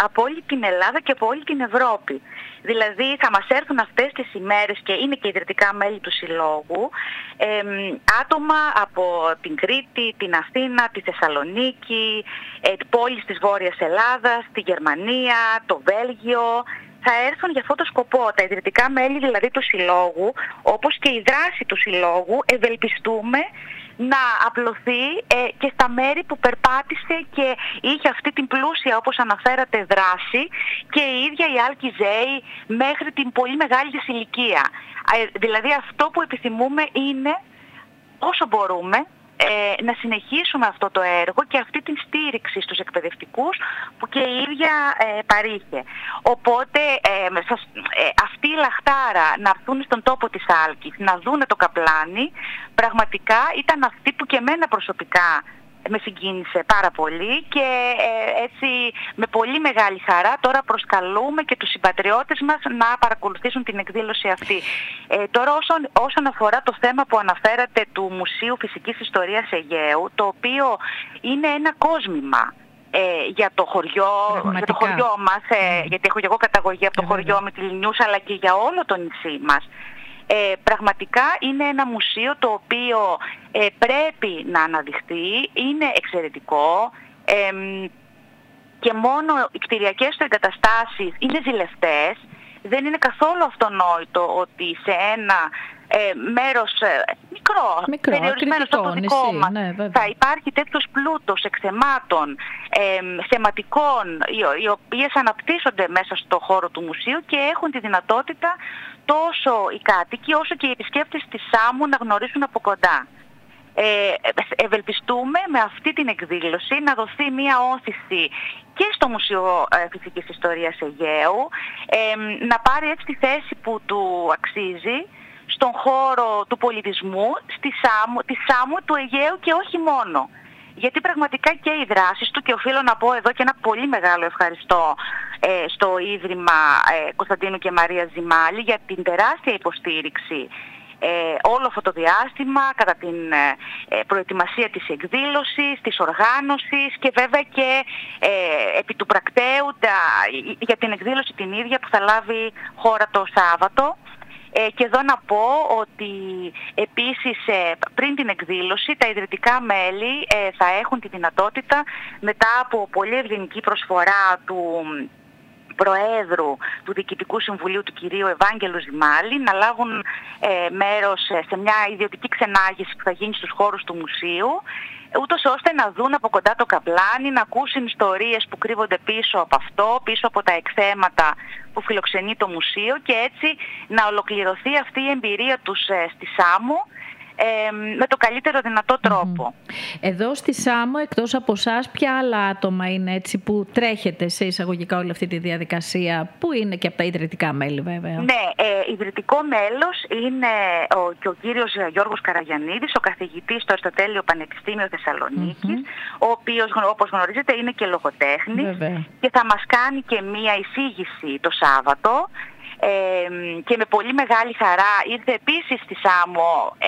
από όλη την Ελλάδα και από όλη την Ευρώπη. Δηλαδή θα μας έρθουν αυτές τις ημέρες, και είναι και ιδρυτικά μέλη του Συλλόγου, άτομα από την Κρήτη, την Αθήνα, τη Θεσσαλονίκη, πόλεις της Βόρειας Ελλάδας, τη Γερμανία, το Βέλγιο. Θα έρθουν για αυτό το σκοπό. Τα ιδρυτικά μέλη δηλαδή του Συλλόγου, όπως και η δράση του Συλλόγου, ευελπιστούμε να απλωθεί και στα μέρη που περπάτησε και είχε αυτή την πλούσια, όπως αναφέρατε, δράση, και η ίδια η Άλκη Ζέη μέχρι την πολύ μεγάλη της ηλικία. Δηλαδή αυτό που επιθυμούμε είναι, όσο μπορούμε, να συνεχίσουμε αυτό το έργο και αυτή την στήριξη στους εκπαιδευτικούς που και η ίδια παρήχε. Οπότε αυτή η λαχτάρα να έρθουν στον τόπο της Άλκης, να δούνε το καπλάνι, πραγματικά ήταν αυτή που και εμένα προσωπικά με συγκίνησε πάρα πολύ, και έτσι με πολύ μεγάλη χαρά τώρα προσκαλούμε και τους συμπατριώτες μας να παρακολουθήσουν την εκδήλωση αυτή. Τώρα όσον αφορά το θέμα που αναφέρατε του Μουσείου Φυσικής Ιστορίας Αιγαίου, το οποίο είναι ένα κόσμημα για το χωριό, μας, γιατί έχω και εγώ καταγωγή από το χωριό με τη Λινιούς, αλλά και για όλο το νησί μας. Πραγματικά είναι ένα μουσείο το οποίο πρέπει να αναδειχθεί, είναι εξαιρετικό, και μόνο οι κτηριακές του εγκαταστάσεις είναι ζηλευτές. Δεν είναι καθόλου αυτονόητο ότι σε ένα μέρος μικρό περιορισμένο στο δικό μας, θα υπάρχει τέτοιος πλούτος εκθεμάτων, θεματικών, οι οποίες αναπτύσσονται μέσα στο χώρο του μουσείου και έχουν τη δυνατότητα τόσο οι κάτοικοι όσο και οι επισκέπτες της Σάμου να γνωρίσουν από κοντά. Ευελπιστούμε με αυτή την εκδήλωση να δοθεί μια όθηση και στο Μουσείο Φυσικής Ιστορίας Αιγαίου, να πάρει έτσι τη θέση που του αξίζει στον χώρο του πολιτισμού, τη Σάμου, του Αιγαίου, και όχι μόνο. Γιατί πραγματικά και οι δράσεις του, και οφείλω να πω εδώ και ένα πολύ μεγάλο ευχαριστώ στο Ίδρυμα Κωνσταντίνου και Μαρίας Ζημάλη για την τεράστια υποστήριξη όλο αυτό το διάστημα, κατά την προετοιμασία της εκδήλωσης, της οργάνωσης, και βέβαια και επί του πρακτέου για την εκδήλωση την ίδια που θα λάβει χώρα το Σάββατο. Και εδώ να πω ότι επίσης πριν την εκδήλωση τα ιδρυτικά μέλη θα έχουν τη δυνατότητα, μετά από πολύ ευγενική προσφορά του Προέδρου του Διοικητικού Συμβουλίου του κυρίου Ευάγγελου Ζημάλη, να λάβουν μέρος σε μια ιδιωτική ξενάγηση που θα γίνει στους χώρους του μουσείου, ούτως ώστε να δουν από κοντά το καπλάνι, να ακούσουν ιστορίες που κρύβονται πίσω από αυτό, πίσω από τα εκθέματα που φιλοξενεί το μουσείο, και έτσι να ολοκληρωθεί αυτή η εμπειρία τους στη Σάμο με το καλύτερο δυνατό τρόπο. Εδώ στη Σάμο, εκτός από εσάς, ποια άλλα άτομα είναι έτσι που τρέχετε σε εισαγωγικά όλη αυτή τη διαδικασία, που είναι και από τα ιδρυτικά μέλη βέβαια? Ναι, ιδρυτικό μέλος είναι και ο κύριος Γιώργος Καραγιαννίδης, ο καθηγητής στο Αριστοτέλειο Πανεπιστήμιο Θεσσαλονίκης, ο οποίος, όπως γνωρίζετε, είναι και λογοτέχνης, και θα μας κάνει και μία εισήγηση το Σάββατο. Και με πολύ μεγάλη χαρά ήρθε επίσης στη Σάμο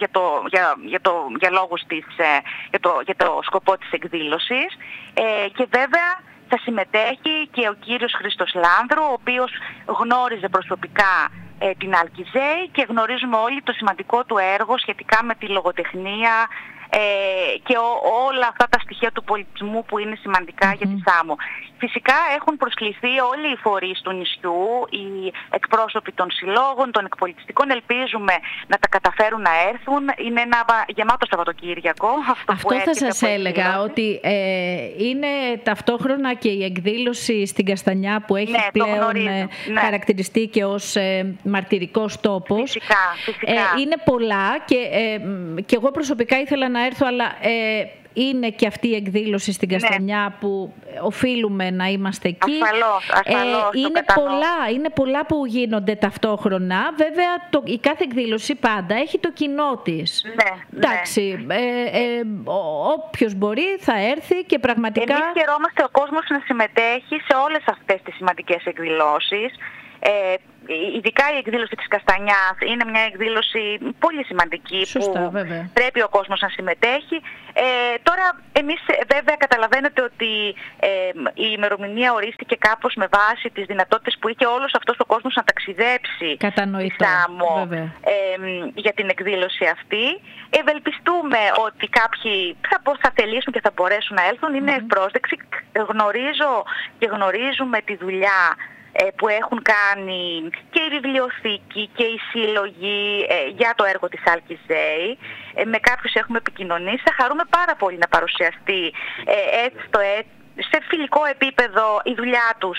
για το σκοπό της εκδήλωσης, και βέβαια θα συμμετέχει και ο κύριος Χρήστος Λάνδρου, ο οποίος γνώριζε προσωπικά την Άλκη Ζέη, και γνωρίζουμε όλοι το σημαντικό του έργο σχετικά με τη λογοτεχνία και όλα αυτά τα στοιχεία του πολιτισμού που είναι σημαντικά για τη Σάμο. Φυσικά έχουν προσκληθεί όλοι οι φορείς του νησιού, οι εκπρόσωποι των συλλόγων, των εκπολιτιστικών. Ελπίζουμε να τα καταφέρουν να έρθουν. Είναι ένα γεμάτο Σαββατοκύριακο. Αυτό θα σας έλεγα, ότι είναι ταυτόχρονα και η εκδήλωση στην Καστανιά που έχει πλέον χαρακτηριστεί και ως μαρτυρικός τόπος. Φυσικά. Είναι πολλά, και εγώ προσωπικά ήθελα να έρθω, αλλά είναι και αυτή η εκδήλωση στην Καστανιά που οφείλουμε να είμαστε εκεί. Ασφαλώς, είναι πολλά που γίνονται ταυτόχρονα. Βέβαια η κάθε εκδήλωση πάντα έχει το κοινό της. Εντάξει, όποιος μπορεί θα έρθει, και πραγματικά εμείς χαιρόμαστε ο κόσμος να συμμετέχει σε όλες αυτές τις σημαντικές εκδηλώσεις. ειδικά η εκδήλωση της Καστανιάς είναι μια εκδήλωση πολύ σημαντική. Σωστά, που βέβαια. πρέπει ο κόσμος να συμμετέχει. Τώρα εμείς βέβαια καταλαβαίνετε ότι η ημερομηνία ορίστηκε κάπως με βάση τις δυνατότητες που είχε όλος αυτός ο κόσμος να ταξιδέψει στη Σάμο για την εκδήλωση αυτή. Ευελπιστούμε ότι κάποιοι θα θελήσουν και θα μπορέσουν να έλθουν. Είναι ευπρόσδεκτοι. Γνωρίζουμε τη δουλειά που έχουν κάνει και η βιβλιοθήκη και οι σύλλογοι για το έργο της Αλκιζέη. Με κάποιους έχουμε επικοινωνήσει. Θα χαρούμε πάρα πολύ να παρουσιαστεί σε φιλικό επίπεδο η δουλειά τους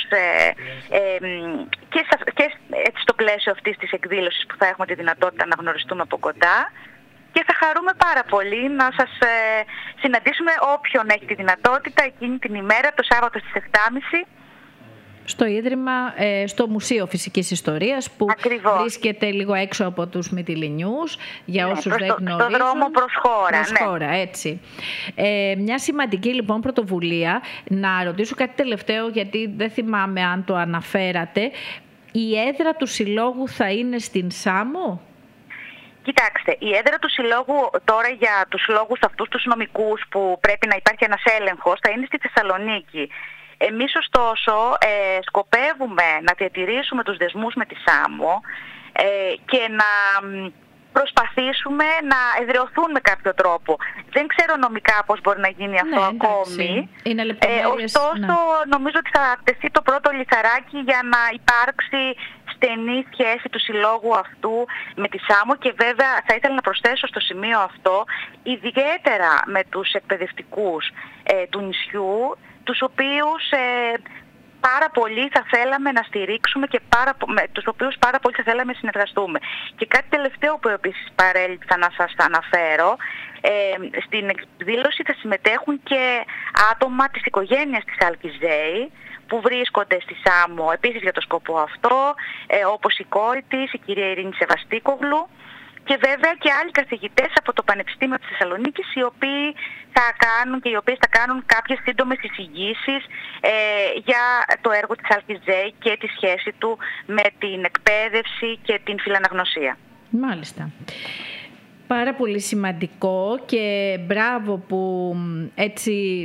και στο πλαίσιο αυτής της εκδήλωσης που θα έχουμε τη δυνατότητα να γνωριστούμε από κοντά. Και θα χαρούμε πάρα πολύ να σας συναντήσουμε όποιον έχει τη δυνατότητα εκείνη την ημέρα, το Σάββατο στις 7.30. Στο Ίδρυμα, στο Μουσείο Φυσικής Ιστορίας που βρίσκεται λίγο έξω από τους Μυτιληνιούς, για όσους δεν γνωρίζουν. Στο δρόμο προς χώρα. Έτσι. Μια σημαντική λοιπόν πρωτοβουλία. Να ρωτήσω κάτι τελευταίο, γιατί δεν θυμάμαι αν το αναφέρατε. Η έδρα του Συλλόγου θα είναι στην Σάμο? Κοιτάξτε, η έδρα του Συλλόγου τώρα για τους λόγους αυτούς τους νομικούς που πρέπει να υπάρχει ένας έλεγχος θα είναι στη Θεσσαλονίκη. Εμείς ωστόσο σκοπεύουμε να διατηρήσουμε τους δεσμούς με τη Σάμο και να προσπαθήσουμε να εδραιωθούν με κάποιο τρόπο. Δεν ξέρω νομικά πώς μπορεί να γίνει αυτό ακόμη. Ωστόσο νομίζω ότι θα τεθεί το πρώτο λιθαράκι για να υπάρξει στενή σχέση του συλλόγου αυτού με τη Σάμο και βέβαια θα ήθελα να προσθέσω στο σημείο αυτό ιδιαίτερα με τους εκπαιδευτικούς του νησιού, τους οποίους πάρα πολύ θα θέλαμε να στηρίξουμε και με τους οποίους πάρα πολύ θα θέλαμε να συνεργαστούμε. Και κάτι τελευταίο που επίσης παρέλειψα να σας αναφέρω, στην εκδήλωση θα συμμετέχουν και άτομα της οικογένειας της Αλκιζέη που βρίσκονται στη Σάμο επίσης για το σκοπό αυτό, όπως η κόρη της, η κυρία Ειρήνη Σεβαστίκογλου, και βέβαια και άλλοι καθηγητές από το Πανεπιστήμιο της Θεσσαλονίκης οι οποίοι θα κάνουν και οι οποίες θα κάνουν κάποιες σύντομες εισηγήσεις για το έργο της Αλκιζέη και τη σχέση του με την εκπαίδευση και την φιλαναγνωσία. Μάλιστα. Πάρα πολύ σημαντικό και μπράβο που έτσι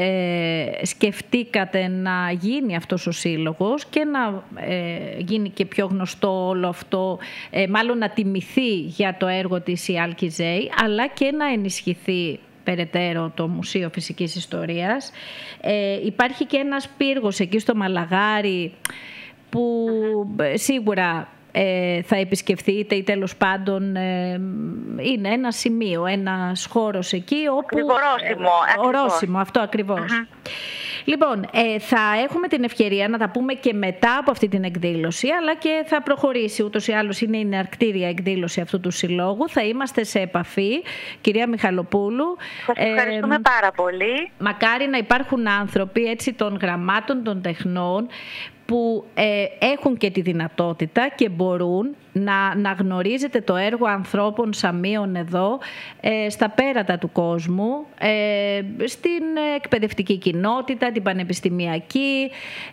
σκεφτήκατε να γίνει αυτός ο σύλλογος και να γίνει και πιο γνωστό όλο αυτό, μάλλον να τιμηθεί για το έργο της η Αλκιζέη, αλλά και να ενισχυθεί περαιτέρω το Μουσείο Φυσικής Ιστορίας. Υπάρχει και ένας πύργος εκεί στο Μαλαγάρι που σίγουρα θα επισκεφθείτε ή τέλος πάντων είναι ένα σημείο, ένας χώρος εκεί όπου... Ορόσημο, αυτό ακριβώς. Λοιπόν, θα έχουμε την ευκαιρία να τα πούμε και μετά από αυτή την εκδήλωση, αλλά και θα προχωρήσει, ούτως ή άλλως είναι η εναρκτήρια εκδήλωση αυτού του συλλόγου. Θα είμαστε σε επαφή, κυρία Μιχαλοπούλου. Σας ευχαριστούμε πάρα πολύ. Μακάρι να υπάρχουν άνθρωποι έτσι των γραμμάτων, των τεχνών, που έχουν και τη δυνατότητα και μπορούν να γνωρίζετε το έργο ανθρώπων σαμίων εδώ, στα πέρατα του κόσμου, στην εκπαιδευτική κοινότητα, την πανεπιστημιακή.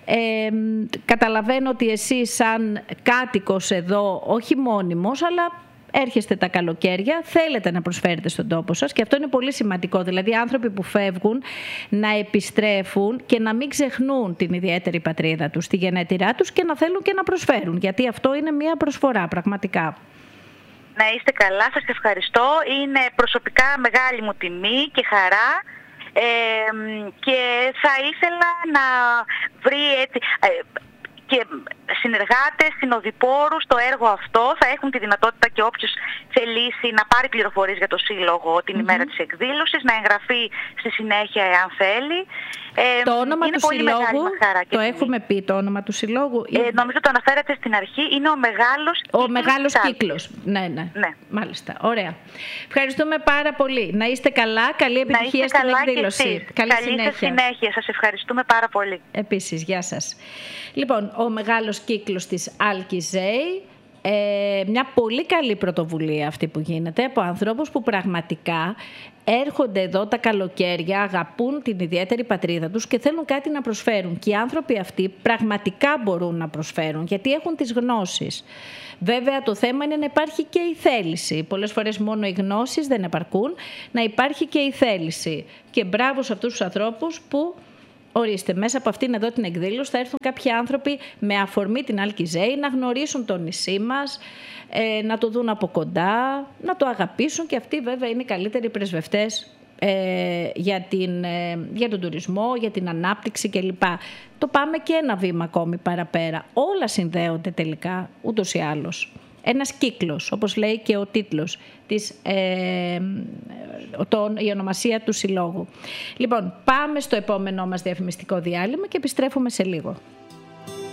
Καταλαβαίνω ότι εσείς σαν κάτοικος εδώ, όχι μόνιμος, αλλά έρχεστε τα καλοκαίρια, θέλετε να προσφέρετε στον τόπο σας και αυτό είναι πολύ σημαντικό. Δηλαδή άνθρωποι που φεύγουν να επιστρέφουν και να μην ξεχνούν την ιδιαίτερη πατρίδα τους, τη γενέτειρά τους και να θέλουν και να προσφέρουν, γιατί αυτό είναι μια προσφορά πραγματικά. Να είστε καλά, σας ευχαριστώ. Είναι προσωπικά μεγάλη μου τιμή και χαρά και θα ήθελα να βρει έτσι... και συνεργάτες, συνοδοιπόρους στο έργο αυτό. Θα έχουν τη δυνατότητα και όποιος θελήσει να πάρει πληροφορίες για το Σύλλογο την ημέρα της εκδήλωσης, να εγγραφεί στη συνέχεια εάν θέλει. Το όνομα του Συλλόγου, το έχουμε πει το όνομα του Συλλόγου. Νομίζω το αναφέρατε στην αρχή, είναι ο Μεγάλος Κύκλος. Ναι. Μάλιστα, ωραία. Ευχαριστούμε πάρα πολύ. Να είστε καλά, καλή επιτυχία στην εκδήλωση. Καλή συνέχεια. Σας ευχαριστούμε πάρα πολύ. Επίσης, γεια σας. Λοιπόν, ο Μεγάλος Κύκλος της Αλκιζέη μια πολύ καλή πρωτοβουλία αυτή που γίνεται από ανθρώπους που πραγματικά έρχονται εδώ τα καλοκαίρια, αγαπούν την ιδιαίτερη πατρίδα τους και θέλουν κάτι να προσφέρουν. Και οι άνθρωποι αυτοί πραγματικά μπορούν να προσφέρουν, γιατί έχουν τις γνώσεις. Βέβαια το θέμα είναι να υπάρχει και η θέληση. Πολλές φορές μόνο οι γνώσεις δεν επαρκούν, να υπάρχει και η θέληση. Και μπράβο σε αυτούς τους ανθρώπους που, ορίστε, μέσα από αυτήν εδώ την εκδήλωση θα έρθουν κάποιοι άνθρωποι με αφορμή την Αλκιζέη να γνωρίσουν το νησί μας, να το δουν από κοντά, να το αγαπήσουν, και αυτοί βέβαια είναι οι καλύτεροι πρεσβευτές για τον τουρισμό, για την ανάπτυξη κλπ. Το πάμε και ένα βήμα ακόμη παραπέρα. Όλα συνδέονται τελικά ούτως ή άλλως. Ένας κύκλος, όπως λέει και ο τίτλος, η ονομασία του συλλόγου. Λοιπόν, πάμε στο επόμενό μας διαφημιστικό διάλειμμα και επιστρέφουμε σε λίγο.